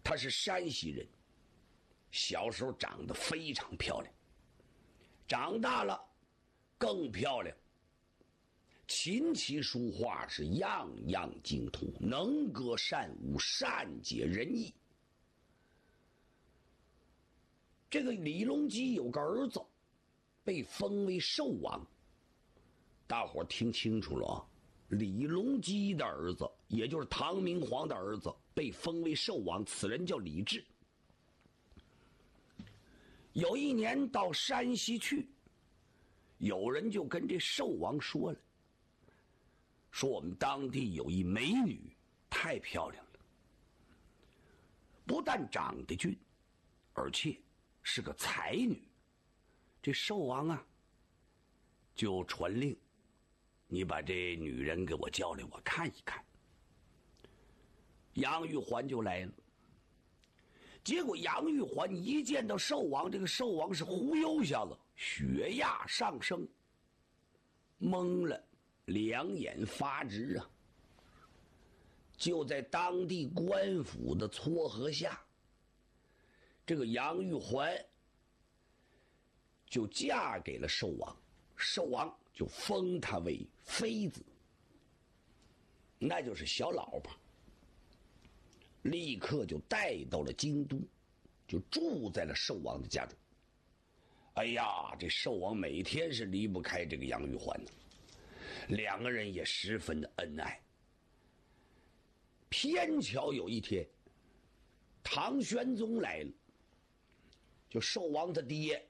她是山西人，小时候长得非常漂亮，长大了更漂亮，琴棋书画是样样精通，能歌善舞，善解人意。这个李隆基有个儿子，被封为寿王。大伙听清楚了啊！李隆基的儿子，也就是唐明皇的儿子，被封为寿王，此人叫李治。有一年到山西去，有人就跟这寿王说了，说我们当地有一美女，太漂亮了，不但长得俊，而且是个才女。这寿王啊，就传令，你把这女人给我叫来，我看一看。杨玉环就来了。结果杨玉环一见到寿王，这个寿王是忽悠一下子，血压上升，懵了，两眼发直啊。就在当地官府的撮合下，这个杨玉环就嫁给了寿王，寿王就封她为妃子，那就是小老婆。立刻就带到了京都，就住在了寿王的家中。哎呀，这寿王每天是离不开这个杨玉环的，两个人也十分的恩爱。偏巧有一天，唐玄宗来了，就寿王他爹。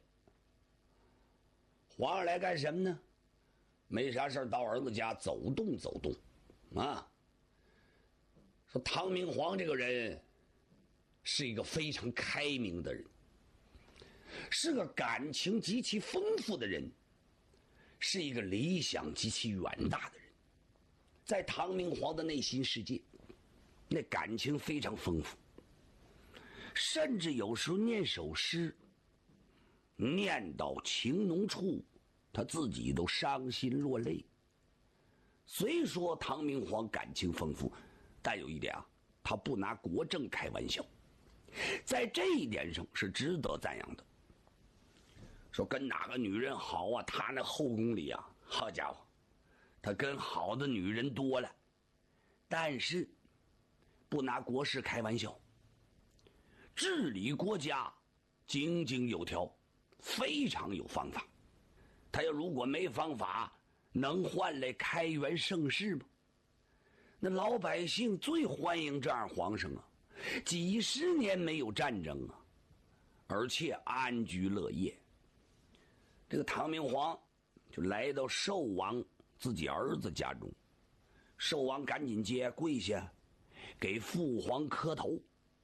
皇上来干什么呢？没啥事到儿子家走动走动啊。说唐明皇这个人是一个非常开明的人，是个感情极其丰富的人，是一个理想极其远大的人。在唐明皇的内心世界，那感情非常丰富，甚至有时候念首诗，念到情浓处，他自己都伤心落泪。虽说唐明皇感情丰富，但有一点啊，他不拿国政开玩笑，在这一点上是值得赞扬的。说跟哪个女人好啊，他那后宫里啊，好家伙，他跟好的女人多了，但是不拿国事开玩笑，治理国家井井有条，非常有方法。他要如果没方法，能换来开元盛世吗？那老百姓最欢迎这样皇上啊，几十年没有战争啊，而且安居乐业。这个唐明皇就来到寿王自己儿子家中，寿王赶紧跪下给父皇磕头，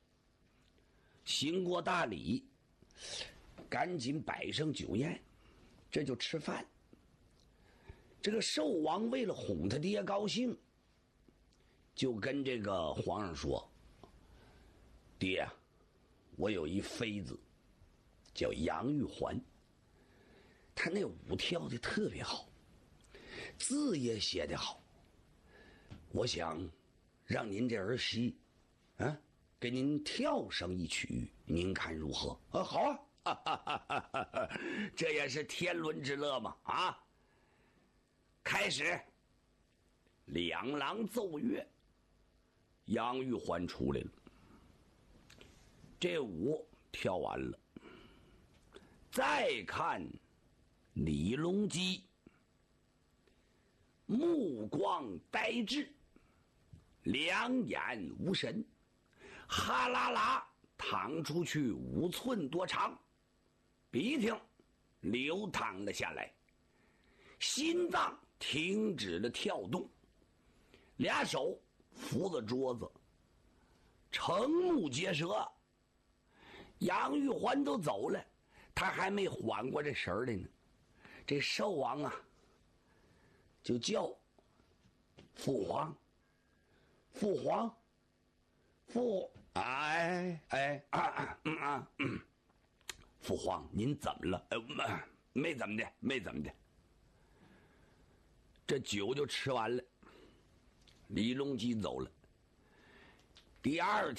行过大礼，赶紧摆上酒宴，这就吃饭。这个寿王为了哄他爹高兴，就跟这个皇上说，爹，我有一妃子叫杨玉环，她那舞跳的特别好，字也写得好，我想让您这儿媳啊给您跳上一曲，您看如何？啊，好啊，哈哈哈哈，这也是天伦之乐嘛啊！开始，两郎奏乐，杨玉环出来了，这舞跳完了，再看李隆基，目光呆滞，两眼无神，哈啦啦淌出去5寸多长，鼻涕流淌了下来，心脏停止了跳动，俩手扶着桌子，瞠目结舌。杨玉环都走了，他还没缓过这神来呢。这寿王啊，就叫父皇，父皇，父皇，您怎么了？没怎么的，没怎么的。这酒就吃完了，李隆基走了。第二天